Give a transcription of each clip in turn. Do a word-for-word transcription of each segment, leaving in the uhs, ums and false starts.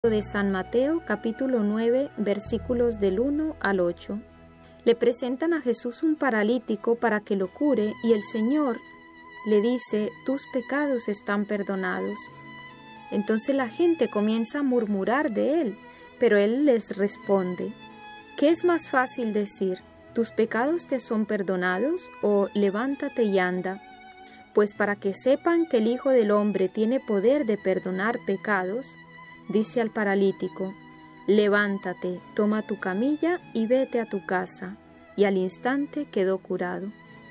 de San Mateo, capítulo nueve, versículos del uno al ocho. Le presentan a Jesús un paralítico para que lo cure y el Señor le dice: tus pecados están perdonados. Entonces la gente comienza a murmurar de él, pero él les responde: ¿qué es más fácil decir? ¿Tus pecados te son perdonados? O levántate y anda. Pues para que sepan que el Hijo del Hombre tiene poder de perdonar pecados, dice al paralítico: levántate, toma tu camilla y vete a tu casa. Y al instante quedó curado.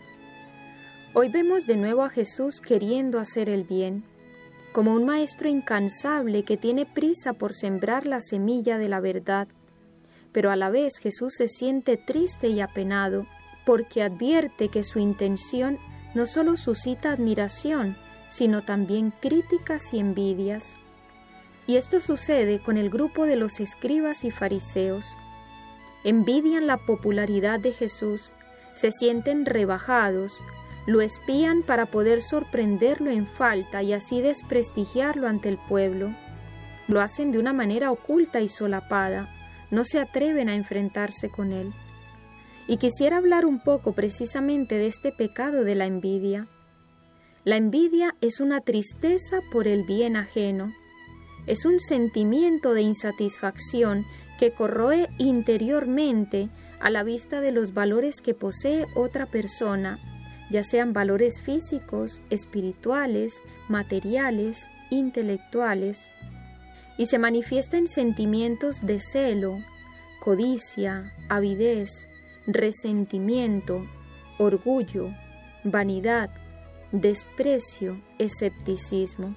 Hoy vemos de nuevo a Jesús queriendo hacer el bien, como un maestro incansable que tiene prisa por sembrar la semilla de la verdad. Pero a la vez Jesús se siente triste y apenado, porque advierte que su intención no solo suscita admiración, sino también críticas y envidias. Y esto sucede con el grupo de los escribas y fariseos. Envidian la popularidad de Jesús, se sienten rebajados, lo espían para poder sorprenderlo en falta y así desprestigiarlo ante el pueblo. Lo hacen de una manera oculta y solapada, no se atreven a enfrentarse con él. Y quisiera hablar un poco precisamente de este pecado de la envidia. La envidia es una tristeza por el bien ajeno. Es un sentimiento de insatisfacción que corroe interiormente a la vista de los valores que posee otra persona, ya sean valores físicos, espirituales, materiales, intelectuales, y se manifiesta en sentimientos de celo, codicia, avidez, resentimiento, orgullo, vanidad, desprecio, escepticismo.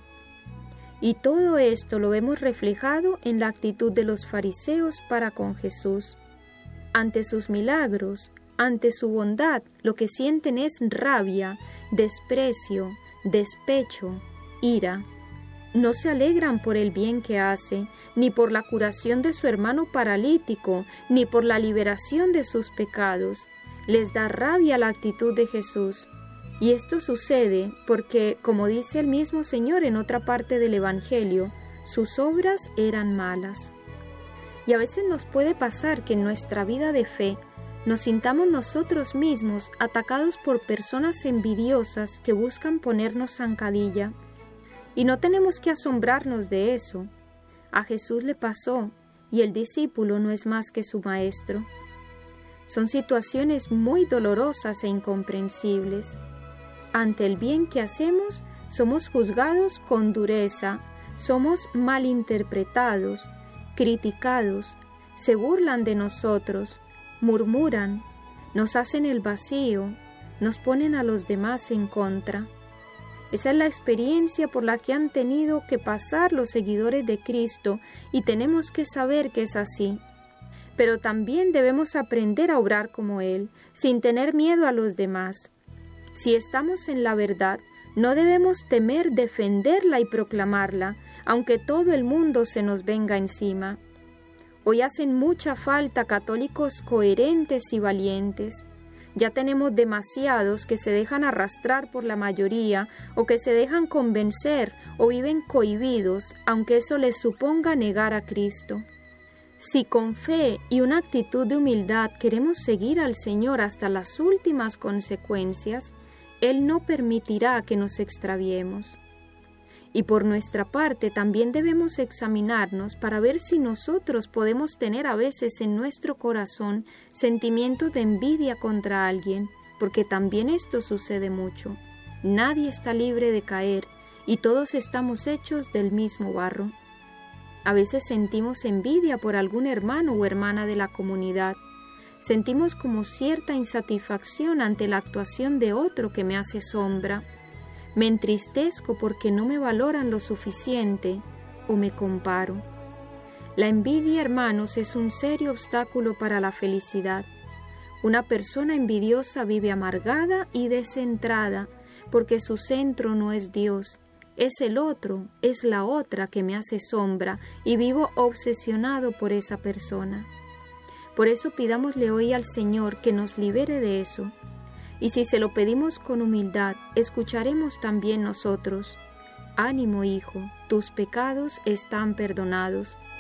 Y todo esto lo vemos reflejado en la actitud de los fariseos para con Jesús. Ante sus milagros, ante su bondad, lo que sienten es rabia, desprecio, despecho, ira. No se alegran por el bien que hace, ni por la curación de su hermano paralítico, ni por la liberación de sus pecados. Les da rabia la actitud de Jesús. Y esto sucede porque, como dice el mismo Señor en otra parte del Evangelio, sus obras eran malas. Y a veces nos puede pasar que en nuestra vida de fe nos sintamos nosotros mismos atacados por personas envidiosas que buscan ponernos zancadilla. Y no tenemos que asombrarnos de eso. A Jesús le pasó, y el discípulo no es más que su maestro. Son situaciones muy dolorosas e incomprensibles. Ante el bien que hacemos, somos juzgados con dureza, somos malinterpretados, criticados, se burlan de nosotros, murmuran, nos hacen el vacío, nos ponen a los demás en contra. Esa es la experiencia por la que han tenido que pasar los seguidores de Cristo y tenemos que saber que es así. Pero también debemos aprender a obrar como Él, sin tener miedo a los demás. Si estamos en la verdad, no debemos temer defenderla y proclamarla, aunque todo el mundo se nos venga encima. Hoy hacen mucha falta católicos coherentes y valientes. Ya tenemos demasiados que se dejan arrastrar por la mayoría o que se dejan convencer o viven cohibidos, aunque eso les suponga negar a Cristo. Si con fe y una actitud de humildad queremos seguir al Señor hasta las últimas consecuencias, Él no permitirá que nos extraviemos. Y por nuestra parte también debemos examinarnos para ver si nosotros podemos tener a veces en nuestro corazón sentimientos de envidia contra alguien, porque también esto sucede mucho. Nadie está libre de caer y todos estamos hechos del mismo barro. A veces sentimos envidia por algún hermano o hermana de la comunidad. Sentimos como cierta insatisfacción ante la actuación de otro que me hace sombra. Me entristezco porque no me valoran lo suficiente o me comparo. La envidia, hermanos, es un serio obstáculo para la felicidad. Una persona envidiosa vive amargada y descentrada porque su centro no es Dios. Es el otro, es la otra que me hace sombra y vivo obsesionado por esa persona. Por eso pidámosle hoy al Señor que nos libere de eso. Y si se lo pedimos con humildad, escucharemos también nosotros: ánimo, hijo, tus pecados están perdonados.